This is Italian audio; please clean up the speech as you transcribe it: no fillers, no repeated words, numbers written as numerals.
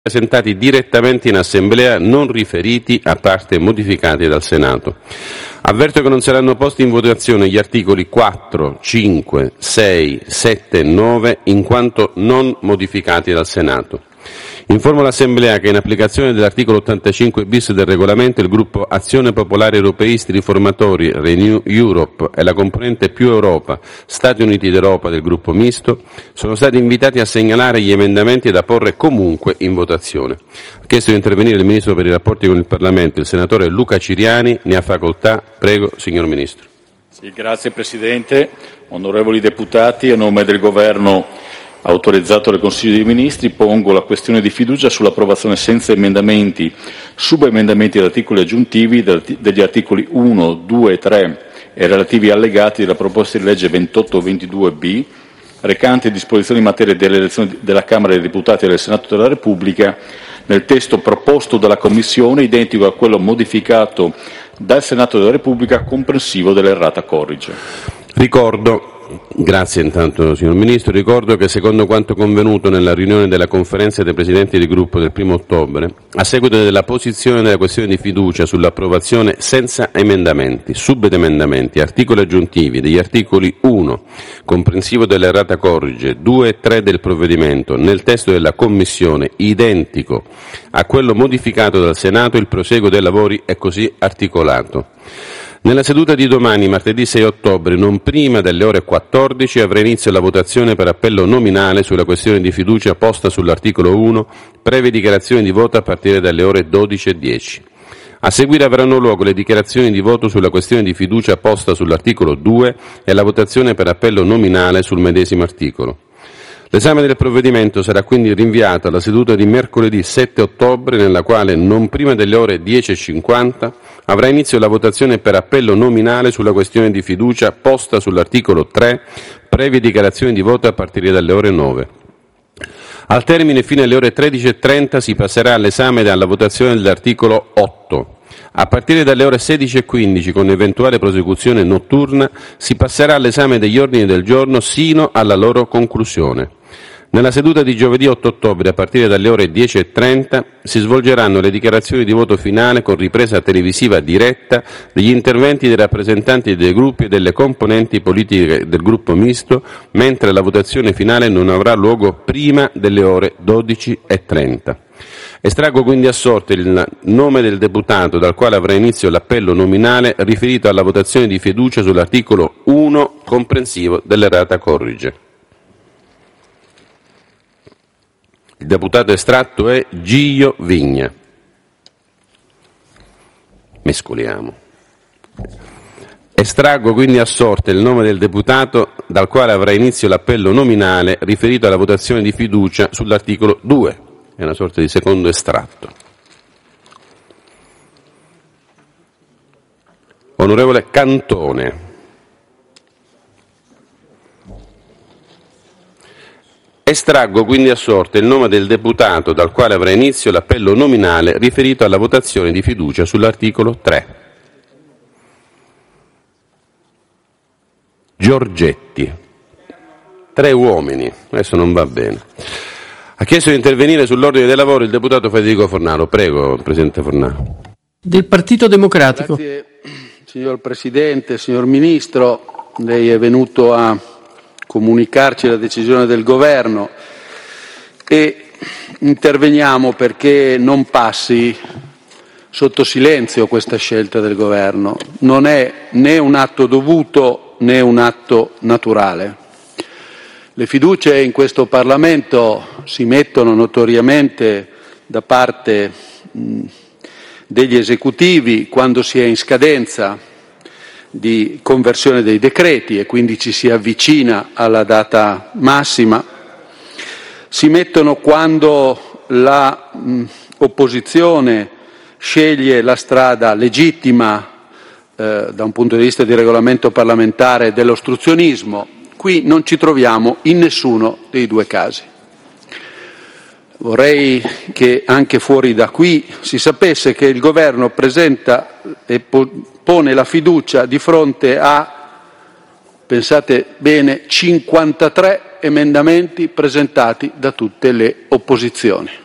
presentati direttamente in Assemblea, non riferiti a parte modificati dal Senato. Avverto che non saranno posti in votazione gli articoli 4, 5, 6, 7 e 9 in quanto non modificati dal Senato. Informo l'Assemblea che in applicazione dell'articolo 85 bis del regolamento il gruppo Azione Popolare Europeisti Riformatori Renew Europe e la componente Più Europa Stati Uniti d'Europa del gruppo misto sono stati invitati a segnalare gli emendamenti da porre comunque in votazione. Ha chiesto di intervenire il Ministro per i rapporti con il Parlamento, il senatore Luca Ciriani. Ne ha facoltà. Prego, signor Ministro. Sì, grazie Presidente. Onorevoli deputati, a nome del Governo autorizzato dal Consiglio dei Ministri, pongo la questione di fiducia sull'approvazione senza emendamenti, subemendamenti ed articoli aggiuntivi degli articoli 1, 2 e 3 e relativi allegati della proposta di legge 2822B, recante disposizioni in materia delle elezioni della Camera dei Deputati e del Senato della Repubblica, nel testo proposto dalla Commissione, identico a quello modificato dal Senato della Repubblica, comprensivo dell'errata corrige. Grazie intanto signor Ministro. Ricordo che secondo quanto convenuto nella riunione della Conferenza dei Presidenti di Gruppo del 1° ottobre, a seguito della posizione della questione di fiducia sull'approvazione senza emendamenti, subemendamenti, articoli aggiuntivi degli articoli 1, comprensivo dell'errata corrige, 2 e 3 del provvedimento, nel testo della Commissione, identico a quello modificato dal Senato, il proseguo dei lavori è così articolato. Nella seduta di domani, martedì 6 ottobre, non prima delle ore 14, avrà inizio la votazione per appello nominale sulla questione di fiducia posta sull'articolo 1, previe dichiarazioni di voto a partire dalle ore 12:10. A seguire avranno luogo le dichiarazioni di voto sulla questione di fiducia posta sull'articolo 2 e la votazione per appello nominale sul medesimo articolo. L'esame del provvedimento sarà quindi rinviato alla seduta di mercoledì 7 ottobre, nella quale, non prima delle ore 10:50, avrà inizio la votazione per appello nominale sulla questione di fiducia posta sull'articolo 3, previe dichiarazioni di voto a partire dalle ore 9. Al termine, fino alle ore 13:30, si passerà all'esame e alla votazione dell'articolo 8. A partire dalle ore 16:15, con eventuale prosecuzione notturna, si passerà all'esame degli ordini del giorno sino alla loro conclusione. Nella seduta di giovedì 8 ottobre, a partire dalle ore 10:30, si svolgeranno le dichiarazioni di voto finale con ripresa televisiva diretta degli interventi dei rappresentanti dei gruppi e delle componenti politiche del gruppo misto, mentre la votazione finale non avrà luogo prima delle ore 12:30. Estraggo quindi a sorte il nome del deputato dal quale avrà inizio l'appello nominale riferito alla votazione di fiducia sull'articolo 1, comprensivo dell'errata corrige. Il deputato estratto è Gio Vigna. Mescoliamo. Estraggo quindi a sorte il nome del deputato dal quale avrà inizio l'appello nominale riferito alla votazione di fiducia sull'articolo 2. È una sorta di secondo estratto. Onorevole Cantone. Estraggo quindi a sorte il nome del deputato dal quale avrà inizio l'appello nominale riferito alla votazione di fiducia sull'articolo 3. Giorgetti. 3 uomini, adesso non va bene. Ha chiesto di intervenire sull'ordine dei lavori il deputato Federico Fornaro. Prego, Presidente Fornaro. Del Partito Democratico. Grazie, signor Presidente, signor Ministro. Lei è venuto a comunicarci la decisione del Governo e interveniamo perché non passi sotto silenzio questa scelta del Governo. Non è né un atto dovuto né un atto naturale. Le fiducie in questo Parlamento si mettono notoriamente da parte degli esecutivi quando si è in scadenza di conversione dei decreti e quindi ci si avvicina alla data massima. Si mettono quando la opposizione sceglie la strada legittima da un punto di vista di regolamento parlamentare dell'ostruzionismo. Qui non ci troviamo in nessuno dei 2 casi. Vorrei che anche fuori da qui si sapesse che il Governo presenta e pone la fiducia di fronte a, pensate bene, 53 emendamenti presentati da tutte le opposizioni.